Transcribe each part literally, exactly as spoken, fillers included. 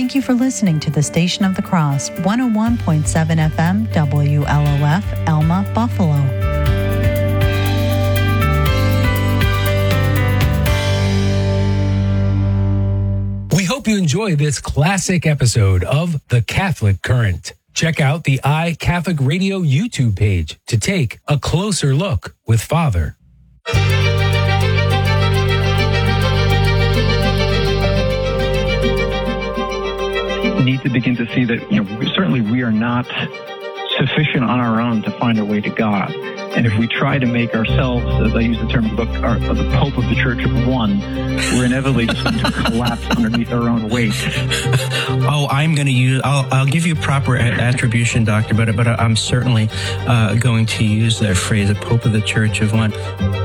Thank you for listening to the Station of the Cross, one oh one point seven F M, W L O F, Elma, Buffalo. We hope you enjoy this classic episode of The Catholic Current. Check out the iCatholic Radio YouTube page to take a closer look with Father. We need to begin to see that, you know, certainly we are not sufficient on our own to find our way to God. And if we try to make ourselves, as I use the term in the book, our, the Pope of the Church of One, we're inevitably just going to collapse underneath our own weight. Oh, I'm going to use, I'll, I'll give you proper attribution, Doctor, but, but I'm certainly uh, going to use that phrase, the Pope of the Church of One.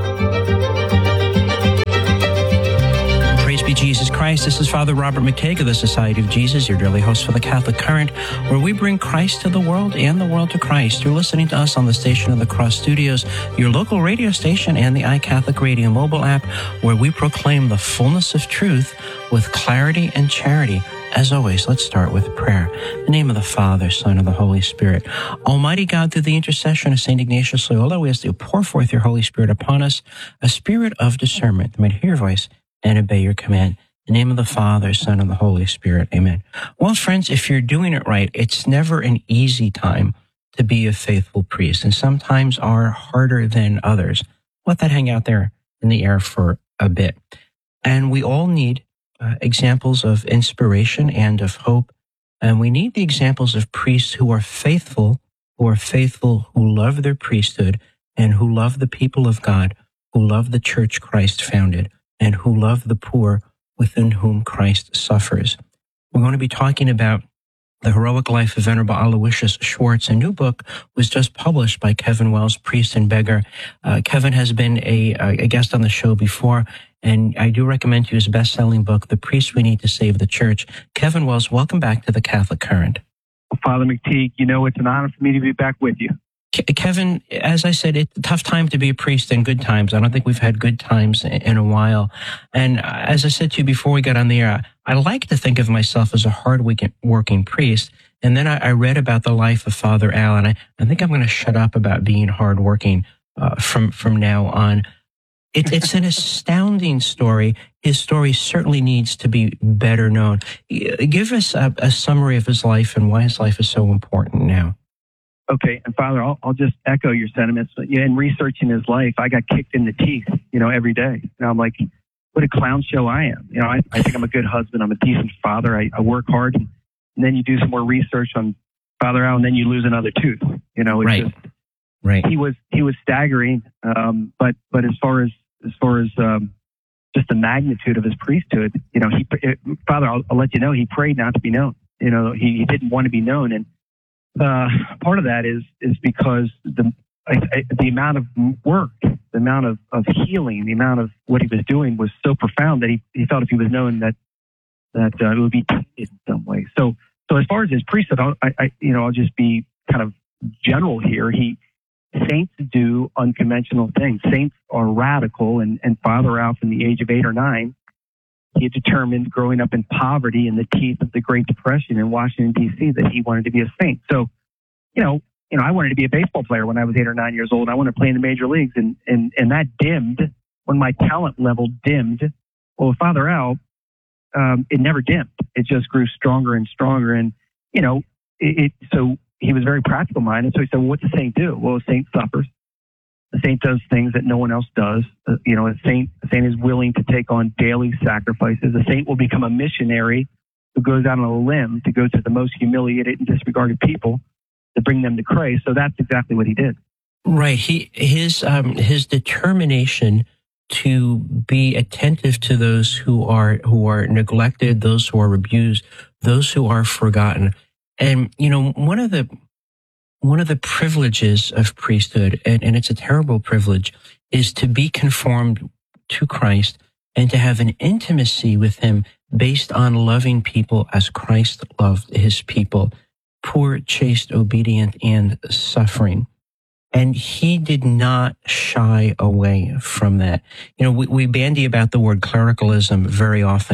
Praise be Jesus Christ. This is Father Robert McTague of the Society of Jesus, your daily host for the Catholic Current, where we bring Christ to the world and the world to Christ. You're listening to us on the Station of the Cross Studios, your local radio station, and the iCatholic Radio mobile app, where we proclaim the fullness of truth with clarity and charity. As always, let's start with prayer. In the name of the Father, Son, and the Holy Spirit. Almighty God, through the intercession of Saint Ignatius Loyola, we ask that you pour forth your Holy Spirit upon us, a spirit of discernment that might hear your voice and obey your command. In the name of the Father, Son, and the Holy Spirit. Amen. Well, friends, if you're doing it right, it's never an easy time to be a faithful priest, and sometimes are harder than others. Let that hang out there in the air for a bit. And we all need uh, examples of inspiration and of hope, and we need the examples of priests who are faithful, who are faithful, who love their priesthood, and who love the people of God, who love the church Christ founded, and who love the poor within whom Christ suffers. We're going to be talking about the heroic life of Venerable Aloysius Schwartz. A new book was just published by Kevin Wells, priest and beggar. Uh, Kevin has been a, a guest on the show before, and I do recommend to you his best-selling book, The Priest We Need to Save the Church. Kevin Wells, welcome back to the Catholic Current. Well, Father McTeague, you know, it's an honor for me to be back with you. Kevin, as I said, it's a tough time to be a priest in good times. I don't think we've had good times in a while. And as I said to you before we got on the air, I like to think of myself as a hard-working priest. And then I read about the life of Father Al, and I, I think I'm going to shut up about being hard-working uh, from, from now on. It, it's an astounding story. His story certainly needs to be better known. Give us a, a summary of his life and why his life is so important now. Okay, and Father, I'll, I'll just echo your sentiments. Yeah, in researching his life, I got kicked in the teeth, you know, every day. You know, I'm like, what a clown show I am. You know, I, I think I'm a good husband. I'm a decent father. I, I work hard. And then you do some more research on Father Al, and then you lose another tooth. You know, it's right. just, right. He was he was staggering. Um, but but as far as as far as um, just the magnitude of his priesthood, you know, he it, Father, I'll, I'll let you know, he prayed not to be known. You know, he, he didn't want to be known, and Uh, part of that is is because the I, I, the amount of work, the amount of, of healing, the amount of what he was doing was so profound that he, he felt if he was known that that uh, it would be tainted in some way. So so as far as his priesthood, I'll, I, I you know I'll just be kind of general here. He saints do unconventional things. Saints are radical, and and Father Al, from the age of eight or nine, he had determined, growing up in poverty in the teeth of the Great Depression in Washington, D C, that he wanted to be a saint. So, you know, you know, I wanted to be a baseball player when I was eight or nine years old. I wanted to play in the major leagues, and and and that dimmed when my talent level dimmed. Well, with Father Al, um, it never dimmed. It just grew stronger and stronger. And you know, it, it so he was very practical minded. So he said, well, what's a saint do? Well, a saint suffers. A saint does things that no one else does. Uh, you know, a saint, a saint is willing to take on daily sacrifices. A saint will become a missionary who goes out on a limb to go to the most humiliated and disregarded people to bring them to Christ. So that's exactly what he did. Right. He his um, his determination to be attentive to those who are who are neglected, those who are abused, those who are forgotten. And you know, one of the One of the privileges of priesthood, and, and it's a terrible privilege, is to be conformed to Christ and to have an intimacy with him based on loving people as Christ loved his people, poor, chaste, obedient, and suffering. And he did not shy away from that. You know, we, we bandy about the word clericalism very often.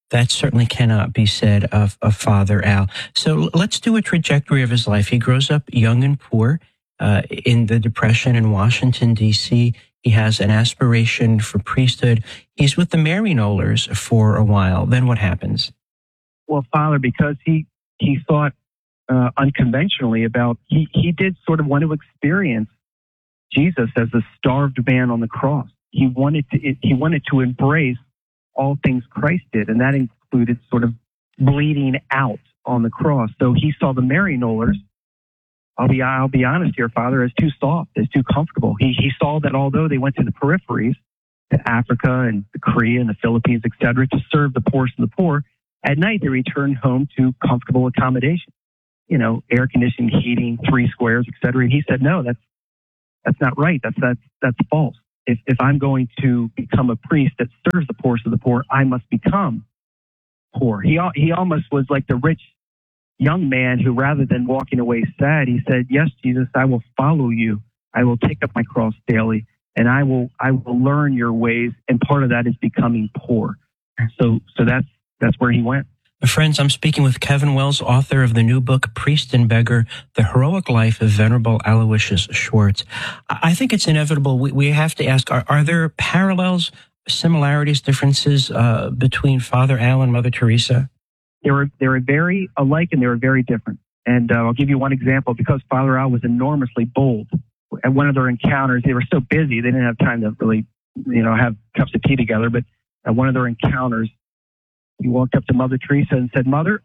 That certainly cannot be said of, of Father Al. So let's do a trajectory of his life. He grows up young and poor uh, in the Depression in Washington, D C He has an aspiration for priesthood. He's with the Maryknollers for a while. Then what happens? Well, Father, because he, he thought uh, unconventionally about, he, he did sort of want to experience Jesus as a starved man on the cross. He wanted to, he wanted to embrace all things Christ did, and that included sort of bleeding out on the cross. So he saw the Maryknollers, I'll be, I'll be honest here, Father, as too soft, as too comfortable. He, he saw that although they went to the peripheries, to Africa and the Korea and the Philippines, et cetera, to serve the poorest of the poor, at night they returned home to comfortable accommodation, you know, air conditioning, heating, three squares, et cetera. And he said, no, that's, that's not right. That's, that's, that's false. If, if I'm going to become a priest that serves the poorest of the poor, I must become poor. He, he almost was like the rich young man who, rather than walking away sad, he said, yes, Jesus, I will follow you. I will take up my cross daily, and I will, I will learn your ways. And part of that is becoming poor. So, so that's, that's where he went. Friends, I'm speaking with Kevin Wells, author of the new book, Priest and Beggar, The Heroic Life of Venerable Aloysius Schwartz. I think it's inevitable. We, we have to ask, are, are there parallels, similarities, differences uh, between Father Al and Mother Teresa? They were, they were very alike and they were very different. And uh, I'll give you one example. Because Father Al was enormously bold, at one of their encounters, they were so busy, they didn't have time to really, you know, have cups of tea together. But at one of their encounters, he walked up to Mother Teresa and said, Mother,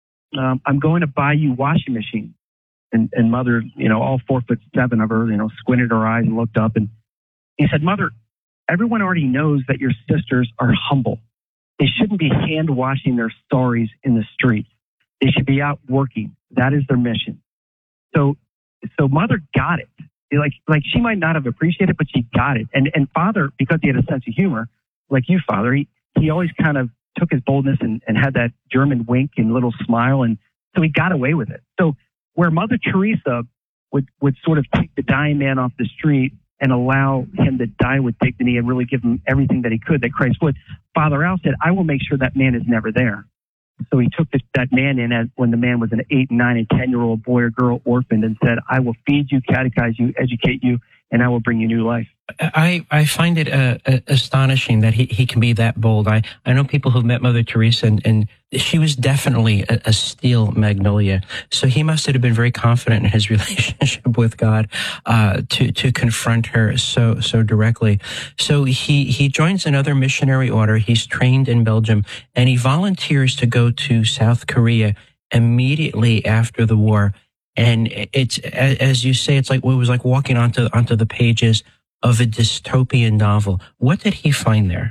um, I'm going to buy you washing machine. And, and Mother, you know, all four foot seven of her, you know, squinted her eyes and looked up. And he said, Mother, everyone already knows that your sisters are humble. They shouldn't be hand washing their stories in the streets. They should be out working. That is their mission. So, so Mother got it. Like, like she might not have appreciated it, but she got it. And, and Father, because he had a sense of humor, like you, Father, he, he always kind of took his boldness and, and had that German wink and little smile. And so he got away with it. So where Mother Teresa would, would sort of take the dying man off the street and allow him to die with dignity and really give him everything that he could, that Christ would, Father Al said, I will make sure that man is never there. So he took this, that man in as when the man was an eight, nine, and ten-year-old boy or girl orphaned and said, I will feed you, catechize you, educate you, and I will bring you new life. I, I find it uh, uh, astonishing that he, he can be that bold. I, I know people who've met Mother Teresa, and, and she was definitely a, a steel magnolia. So he must have been very confident in his relationship with God uh, to to confront her so so directly. So he, he joins another missionary order. He's trained in Belgium, and he volunteers to go to South Korea immediately after the war. And it's, as you say, it's like, well, it was like walking onto onto the pages of a dystopian novel. What did he find there?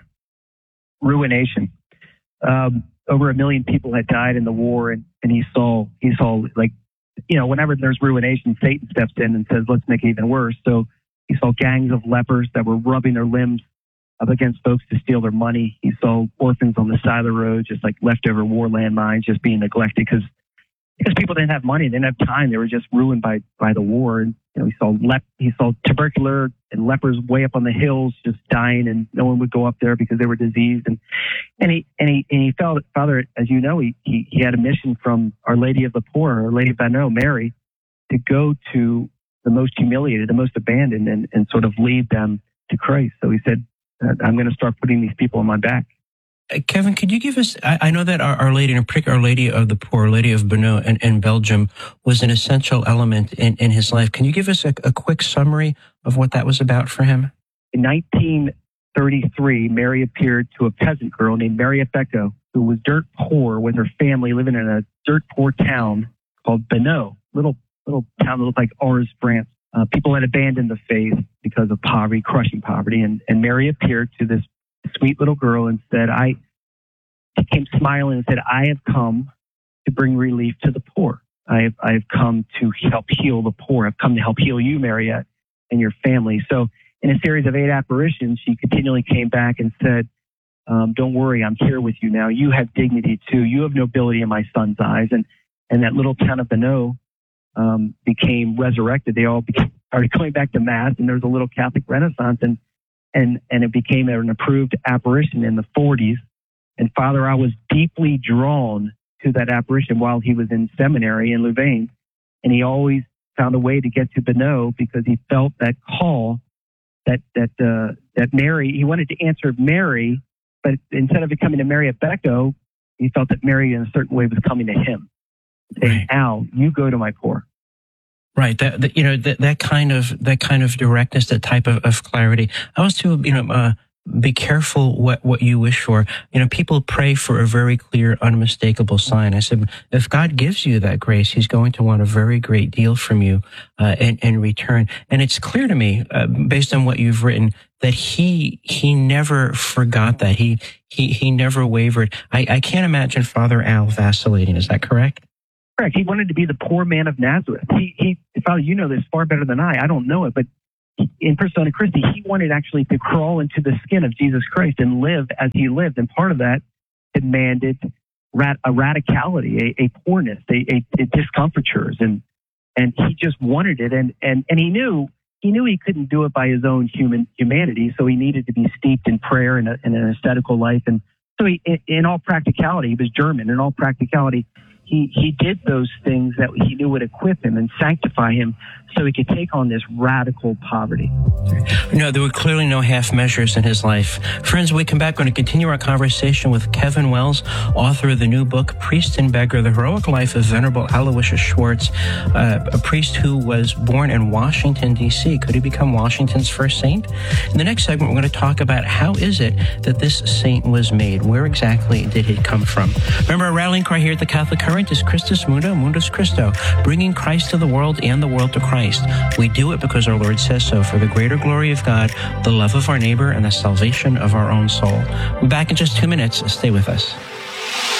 Ruination. Um, over a million people had died in the war, and, and he saw, he saw like, you know, whenever there's ruination, Satan steps in and says, let's make it even worse. So he saw gangs of lepers that were rubbing their limbs up against folks to steal their money. He saw orphans on the side of the road, just like leftover war landmines, just being neglected because because people didn't have money, they didn't have time. They were just ruined by, by the war. And, you know, he saw lep, he saw tubercular and lepers way up on the hills just dying, and no one would go up there because they were diseased. And, and he, and he, and he felt, Father, as you know, he, he, he had a mission from Our Lady of the Poor, Our Lady of Vanneau, Mary, to go to the most humiliated, the most abandoned, and, and sort of lead them to Christ. So he said, I'm going to start putting these people on my back. Kevin, could you give us, I, I know that Our, Our Lady, in particular, Our Lady of the Poor, Our Lady of Vanneau in, in Belgium, was an essential element in, in his life. Can you give us a, a quick summary of what that was about for him? In nineteen thirty-three, Mary appeared to a peasant girl named Mary Effecto, who was dirt poor with her family living in a dirt poor town called Vanneau, little little town that looked like Ars, France. Uh, people had abandoned the faith because of poverty, crushing poverty, and, and Mary appeared to this sweet little girl and said, I she came smiling and said, I have come to bring relief to the poor. I have, I have come to help heal the poor. I've come to help heal you, Mariette, and your family. So in a series of eight apparitions, she continually came back and said, um, don't worry, I'm here with you now. You have dignity too. You have nobility in my son's eyes. And, and that little town of Vanneau um, became resurrected. They all became, started going back to Mass, and there was a little Catholic Renaissance, and And, and it became an approved apparition in the forties. And Father Al was deeply drawn to that apparition while he was in seminary in Louvain. And he always found a way to get to Bonneau because he felt that call that, that, uh, that Mary, he wanted to answer Mary, but instead of it coming to Mary at Becco, he felt that Mary in a certain way was coming to him, saying, right. Al, you go to my poor. Right. That, that you know, that, that kind of, that kind of directness, that type of, of clarity. I was too, you know, uh, be careful what, what you wish for. You know, people pray for a very clear, unmistakable sign. I said, if God gives you that grace, he's going to want a very great deal from you, uh, in, in return. And it's clear to me, uh, based on what you've written, that he, he never forgot that. He, he, he never wavered. I, I can't imagine Father Al vacillating. Is that correct? Correct. He wanted to be the poor man of Nazareth. He, he, Father, you know this far better than I. I don't know it, but in Persona Christi, he wanted actually to crawl into the skin of Jesus Christ and live as he lived. And part of that demanded rat, a radicality, a, a poorness, a, a, a discomfitures. And, and he just wanted it. And, and, and he knew, he knew he couldn't do it by his own human humanity. So he needed to be steeped in prayer and, a, and an ascetical life. And so he, in, in all practicality, he was German. In all practicality, He he did those things that he knew would equip him and sanctify him so he could take on this radical poverty. No, there were clearly no half measures in his life. Friends, when we come back, we're going to continue our conversation with Kevin Wells, author of the new book, Priest and Beggar, The Heroic Life of Venerable Aloysius Schwartz, uh, a priest who was born in Washington, D C Could he become Washington's first saint? In the next segment, we're going to talk about how is it that this saint was made? Where exactly did he come from? Remember, our rallying cry here at the Catholic Current is Christus Mundo, Mundus Christo, bringing Christ to the world and the world to Christ. We do it because our Lord says so, for the greater glory of God, the love of our neighbor, and the salvation of our own soul. We'll be back in just two minutes. Stay with us.